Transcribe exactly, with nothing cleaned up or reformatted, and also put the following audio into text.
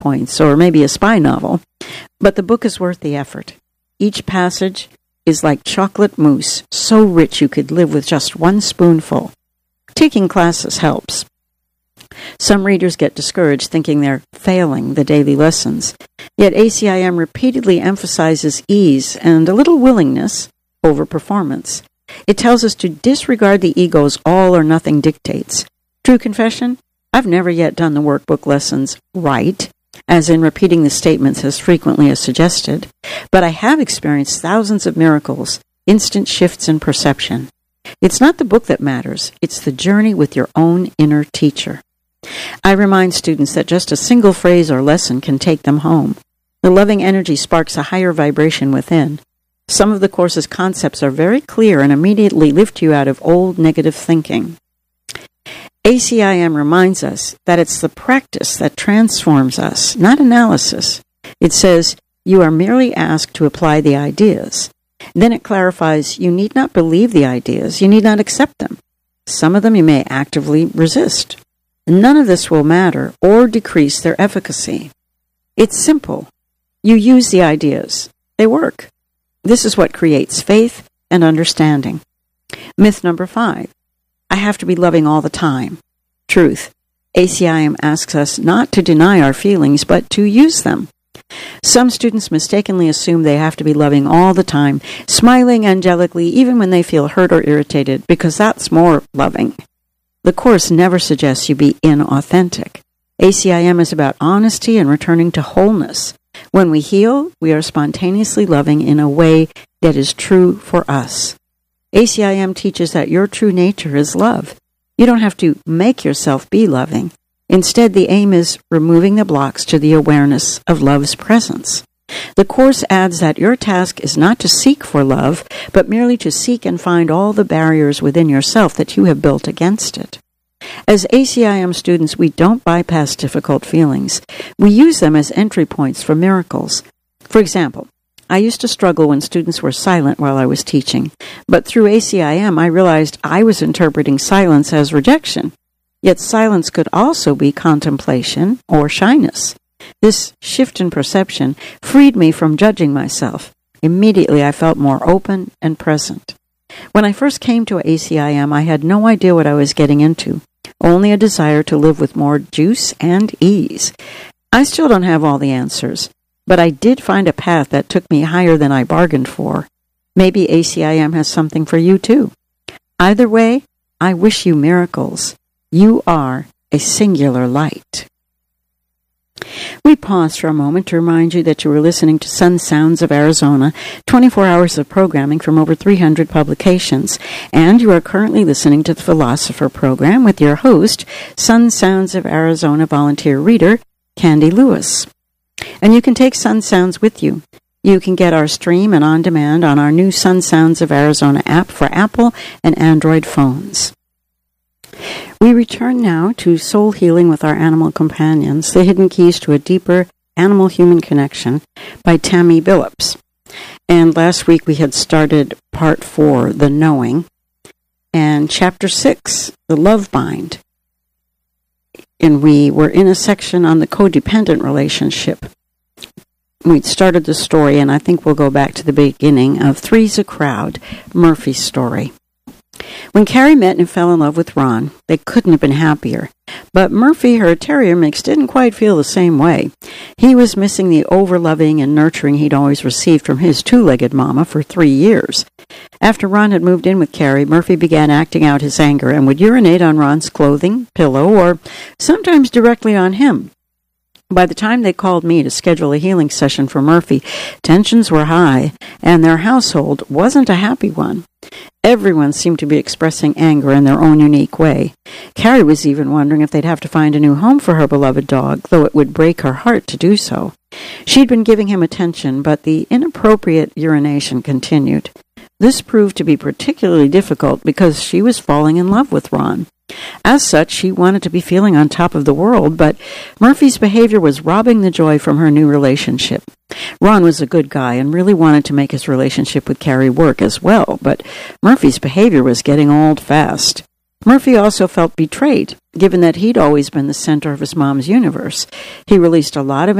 points, or maybe a spy novel, but the book is worth the effort. Each passage is like chocolate mousse, so rich you could live with just one spoonful. Taking classes helps. Some readers get discouraged thinking they're failing the daily lessons, yet A C I M repeatedly emphasizes ease and a little willingness over performance. It tells us to disregard the ego's all-or-nothing dictates. True confession, I've never yet done the workbook lessons right, as in repeating the statements as frequently as suggested, but I have experienced thousands of miracles, instant shifts in perception. It's not the book that matters, it's the journey with your own inner teacher. I remind students that just a single phrase or lesson can take them home. The loving energy sparks a higher vibration within. Some of the course's concepts are very clear and immediately lift you out of old negative thinking. A C I M reminds us that it's the practice that transforms us, not analysis. It says, you are merely asked to apply the ideas. Then it clarifies, you need not believe the ideas, you need not accept them. Some of them you may actively resist. None of this will matter or decrease their efficacy. It's simple. You use the ideas. They work. This is what creates faith and understanding. Myth number five. I have to be loving all the time. Truth. A C I M asks us not to deny our feelings, but to use them. Some students mistakenly assume they have to be loving all the time, smiling angelically even when they feel hurt or irritated, because that's more loving. The Course never suggests you be inauthentic. A C I M is about honesty and returning to wholeness. When we heal, we are spontaneously loving in a way that is true for us. A C I M teaches that your true nature is love. You don't have to make yourself be loving. Instead, the aim is removing the blocks to the awareness of love's presence. The Course adds that your task is not to seek for love, but merely to seek and find all the barriers within yourself that you have built against it. As A C I M students, we don't bypass difficult feelings. We use them as entry points for miracles. For example, I used to struggle when students were silent while I was teaching, but through A C I M I realized I was interpreting silence as rejection. Yet silence could also be contemplation or shyness. This shift in perception freed me from judging myself. Immediately I felt more open and present. When I first came to A C I M, I had no idea what I was getting into, only a desire to live with more juice and ease. I still don't have all the answers, but I did find a path that took me higher than I bargained for. Maybe A C I M has something for you too. Either way, I wish you miracles. You are a singular light. We pause for a moment to remind you that you were listening to Sun Sounds of Arizona, twenty-four hours of programming from over three hundred publications, and you are currently listening to the Philosopher program with your host, Sun Sounds of Arizona volunteer reader, Candy Lewis. And you can take Sun Sounds with you. You can get our stream and on demand on our new Sun Sounds of Arizona app for Apple and Android phones. We return now to Soul Healing with Our Animal Companions, The Hidden Keys to a Deeper Animal-Human Connection by Tammy Billups. And last week we had started part four, The Knowing, and chapter six, The Love Bind. And we were in a section on the codependent relationship. We'd started the story, and I think we'll go back to the beginning of Three's a Crowd, Murphy's story. When Carrie met and fell in love with Ron, they couldn't have been happier. But Murphy, her terrier mix, didn't quite feel the same way. He was missing the over-loving and nurturing he'd always received from his two-legged mama for three years. After Ron had moved in with Carrie, Murphy began acting out his anger and would urinate on Ron's clothing, pillow, or sometimes directly on him. By the time they called me to schedule a healing session for Murphy, tensions were high, and their household wasn't a happy one. Everyone seemed to be expressing anger in their own unique way. Carrie was even wondering if they'd have to find a new home for her beloved dog, though it would break her heart to do so. She'd been giving him attention, but the inappropriate urination continued. This proved to be particularly difficult because she was falling in love with Ron. As such, she wanted to be feeling on top of the world, but Murphy's behavior was robbing the joy from her new relationship. Ron was a good guy and really wanted to make his relationship with Carrie work as well, but Murphy's behavior was getting old fast. Murphy also felt betrayed, given that he'd always been the center of his mom's universe. He released a lot of